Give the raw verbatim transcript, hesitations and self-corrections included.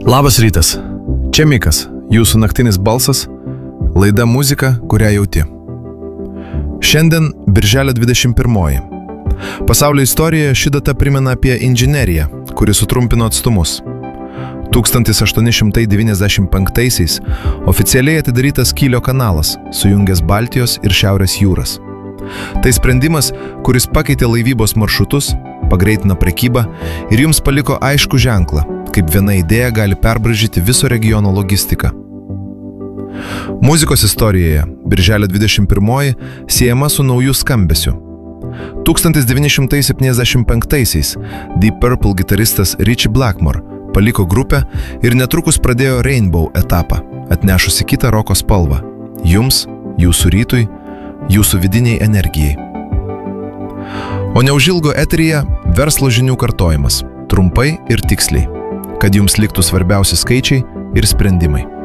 Labas rytas. Čia Mikas, jūsų naktinis balsas, laida muzika, kurią jauti. Šiandien birželio dvidešimt pirmoji. Pasaulio istorijoje ši data primena apie inžineriją, kuri sutrumpino atstumus. tūkstantis aštuoni šimtai devyniasdešimt penktaisiais oficialiai atidarytas Kylio kanalas, sujungęs Baltijos ir Šiaurės jūras. Tai sprendimas, kuris pakeitė laivybos maršrutus, pagreitino prekybą ir jums paliko aišku ženklą, kaip viena idėja gali perbraižyti viso regiono logistiką. Muzikos istorijoje birželio dvidešimt pirmoji siejama su nauju skambesiu. tūkstantis devyni šimtai septyniasdešimt penktaisiais Deep Purple gitaristas Ritchie Blackmore paliko grupę ir netrukus pradėjo Rainbow etapą, atnešusi kitą roko spalvą – jums, jūsų rytui, jūsų vidiniai energijai. O neužilgo eteryje verslo žinių kartojimas, trumpai ir tiksliai, kad jums liktų svarbiausi skaičiai ir sprendimai.